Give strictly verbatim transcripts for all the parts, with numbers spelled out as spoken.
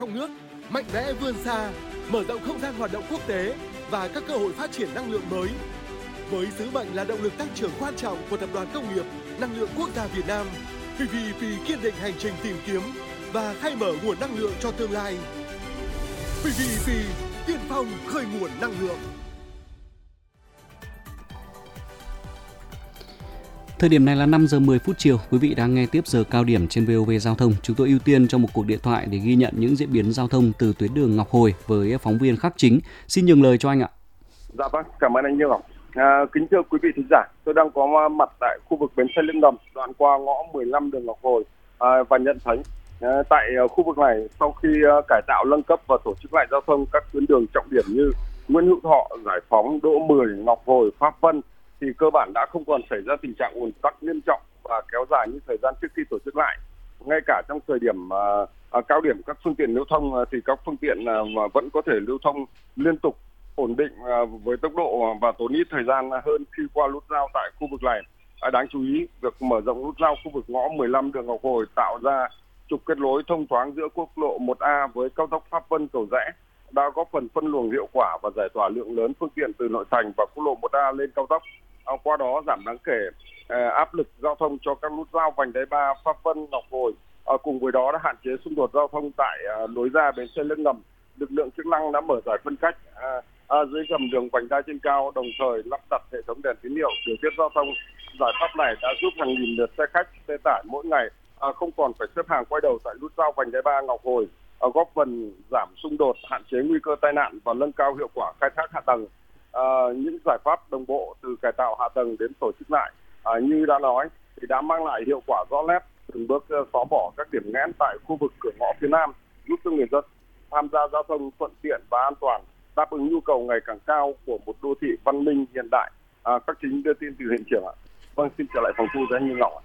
trong nước, mạnh mẽ vươn xa, mở rộng không gian hoạt động quốc tế và các cơ hội phát triển năng lượng mới. Với sứ mệnh là động lực tăng trưởng quan trọng của Tập đoàn Công nghiệp Năng lượng Quốc gia Việt Nam, pê vê e pê kiên định hành trình tìm kiếm và khai mở nguồn năng lượng cho tương lai. pê vê e pê, tiên phong khơi nguồn năng lượng. Thời điểm này là năm giờ mười phút chiều, quý vị đang nghe tiếp giờ cao điểm trên vê o vê Giao thông. Chúng tôi ưu tiên cho một cuộc điện thoại để ghi nhận những diễn biến giao thông từ tuyến đường Ngọc Hồi với phóng viên Khắc Chính. Xin nhường lời cho anh ạ. Dạ vâng, cảm ơn anh Như Ngọc. À, kính thưa quý vị thính giả, tôi đang có mặt tại khu vực bến xe Liên Ngầm, đoạn qua ngõ mười lăm đường Ngọc Hồi à, và nhận thấy à, tại khu vực này sau khi à, cải tạo nâng cấp và tổ chức lại giao thông các tuyến đường trọng điểm như Nguyễn Hữu Thọ, Giải Phóng, Đỗ mười, Ngọc Hồi, Pháp Vân thì cơ bản đã không còn xảy ra tình trạng ùn tắc nghiêm trọng và kéo dài như thời gian trước khi tổ chức lại. Ngay cả trong thời điểm à, à, cao điểm các phương tiện lưu thông à, thì các phương tiện à, mà vẫn có thể lưu thông liên tục, ổn định à, với tốc độ và tốn ít thời gian hơn khi qua nút giao tại khu vực này. À, đáng chú ý, việc mở rộng nút giao khu vực ngõ mười lăm đường Ngọc Hồi tạo ra trục kết nối thông thoáng giữa quốc lộ một A với cao tốc Pháp Vân Cầu Giẽ đã góp phần phân luồng hiệu quả và giải tỏa lượng lớn phương tiện từ nội thành và quốc lộ một A lên cao tốc. À, qua đó giảm đáng kể à, áp lực giao thông cho các nút giao vành đai ba, Pháp Vân, Ngọc Hồi. À, cùng với đó đã hạn chế xung đột giao thông tại à, lối ra bến xe Liên Ngầm. Lực lượng chức năng đã mở giải phân cách à, à, dưới gầm đường vành đai trên cao, đồng thời lắp đặt hệ thống đèn tín hiệu điều tiết giao thông. Giải pháp này đã giúp hàng nghìn lượt xe khách, xe tải mỗi ngày à, không còn phải xếp hàng quay đầu tại nút giao vành đai ba, Ngọc Hồi, à, góp phần giảm xung đột, hạn chế nguy cơ tai nạn và nâng cao hiệu quả khai thác hạ tầng. À, những giải pháp đồng bộ từ cải tạo hạ tầng đến tổ chức lại à, như đã nói thì đã mang lại hiệu quả rõ nét, từng bước uh, xóa bỏ các điểm nghẽn tại khu vực cửa ngõ phía Nam, giúp cho người dân tham gia giao thông thuận tiện và an toàn, đáp ứng nhu cầu ngày càng cao của một đô thị văn minh hiện đại. À, các chính đưa tin từ hiện trường ạ. Vâng, xin trở lại phòng thu với anh Như Ngọc ạ.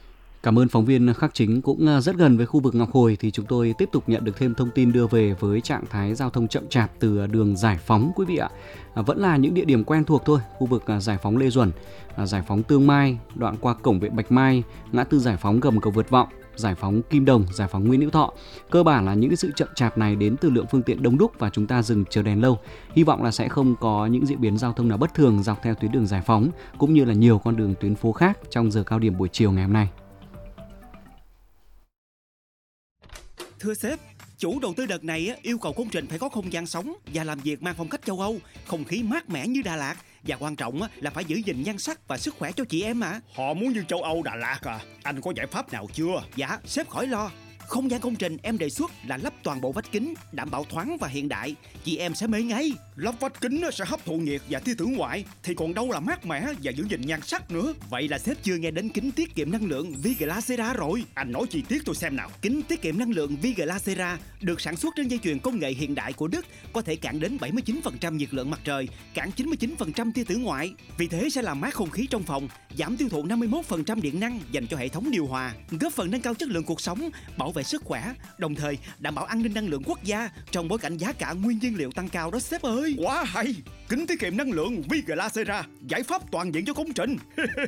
Cảm ơn phóng viên Khắc Chính. Cũng rất gần với khu vực Ngọc Hồi thì chúng tôi tiếp tục nhận được thêm thông tin đưa về với trạng thái giao thông chậm chạp từ đường Giải Phóng quý vị ạ. À, vẫn là những địa điểm quen thuộc thôi, khu vực Giải Phóng Lê Duẩn, Giải Phóng Tương Mai, đoạn qua cổng Viện Bạch Mai, ngã tư Giải Phóng gầm cầu Vượt Vọng, Giải Phóng Kim Đồng, Giải Phóng Nguyễn Hữu Thọ. Cơ bản là những cái sự chậm chạp này đến từ lượng phương tiện đông đúc và chúng ta dừng chờ đèn lâu. Hy vọng là sẽ không có những diễn biến giao thông nào bất thường dọc theo tuyến đường Giải Phóng cũng như là nhiều con đường tuyến phố khác trong giờ cao điểm buổi chiều ngày hôm nay. Thưa sếp, chủ đầu tư đợt này yêu cầu công trình phải có không gian sống và làm việc mang phong cách châu Âu, không khí mát mẻ như Đà Lạt và quan trọng là phải giữ gìn nhan sắc và sức khỏe cho chị em mà. Họ muốn như châu Âu Đà Lạt à? Anh có giải pháp nào chưa? Dạ, sếp khỏi lo. Không gian công trình em đề xuất là lắp toàn bộ vách kính, đảm bảo thoáng và hiện đại. Chị em sẽ mê ngay. Lắp vách kính sẽ hấp thụ nhiệt và tia tử ngoại, thì còn đâu là mát mẻ và giữ gìn nhan sắc nữa. Vậy là sếp chưa nghe đến kính tiết kiệm năng lượng Viglasera rồi. Anh nói chi tiết tôi xem nào. Kính tiết kiệm năng lượng Viglasera được sản xuất trên dây chuyền công nghệ hiện đại của Đức, có thể cản đến bảy mươi chín phần trăm nhiệt lượng mặt trời, cản chín mươi chín phần trăm tia tử ngoại. Vì thế sẽ làm mát không khí trong phòng, giảm tiêu thụ năm mươi mốt phần trăm điện năng dành cho hệ thống điều hòa, góp phần nâng cao chất lượng cuộc sống, bảo vệ sức khỏe, đồng thời đảm bảo an ninh năng lượng quốc gia trong bối cảnh giá cả nguyên nhiên liệu tăng cao đó sếp ơi. Quá hay! Kính tiết kiệm năng lượng Viglasera, giải pháp toàn diện cho công trình.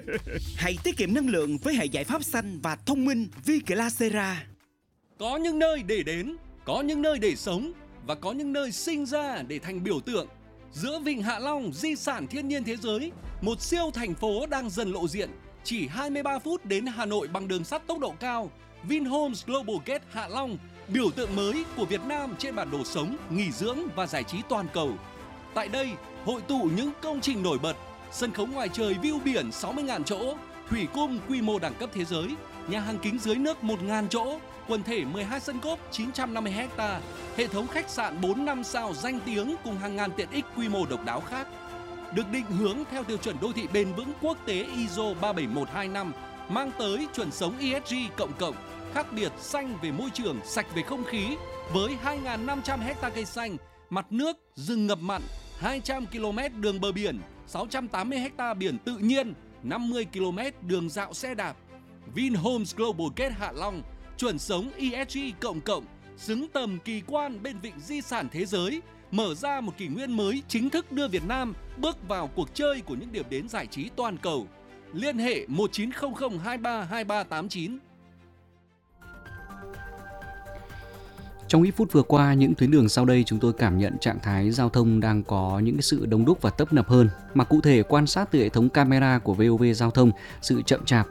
Hãy tiết kiệm năng lượng với hệ giải pháp xanh và thông minh Viglasera. Có những nơi để đến, có những nơi để sống và có những nơi sinh ra để thành biểu tượng. Giữa Vịnh Hạ Long, di sản thiên nhiên thế giới, một siêu thành phố đang dần lộ diện. Chỉ hai mươi ba phút đến Hà Nội bằng đường sắt tốc độ cao. Vinhomes Global Gate Hạ Long, biểu tượng mới của Việt Nam trên bản đồ sống, nghỉ dưỡng và giải trí toàn cầu. Tại đây, hội tụ những công trình nổi bật, sân khấu ngoài trời view biển sáu mươi nghìn chỗ, thủy cung quy mô đẳng cấp thế giới, nhà hàng kính dưới nước một nghìn chỗ, quần thể mười hai sân golf chín trăm năm mươi héc ta, hệ thống khách sạn bốn năm sao danh tiếng cùng hàng ngàn tiện ích quy mô độc đáo khác. Được định hướng theo tiêu chuẩn đô thị bền vững quốc tế i ét o ba bảy một hai năm, mang tới chuẩn sống e ét giê cộng cộng, khác biệt xanh về môi trường, sạch về không khí, với hai nghìn năm trăm héc ta cây xanh, mặt nước, rừng ngập mặn, hai trăm ki lô mét đường bờ biển, sáu trăm tám mươi héc ta biển tự nhiên, năm mươi ki lô mét đường dạo xe đạp. Vinhomes Global Gate Hạ Long, chuẩn sống e ét giê cộng cộng, xứng tầm kỳ quan bên vịnh di sản thế giới, mở ra một kỷ nguyên mới chính thức đưa Việt Nam bước vào cuộc chơi của những điểm đến giải trí toàn cầu. Liên hệ một chín không không hai ba hai ba tám chín. Trong ít phút vừa qua, những tuyến đường sau đây chúng tôi cảm nhận trạng thái giao thông đang có những cái sự đông đúc và tấp nập hơn. Mà cụ thể quan sát từ hệ thống camera của vê o vê Giao thông, sự chậm chạp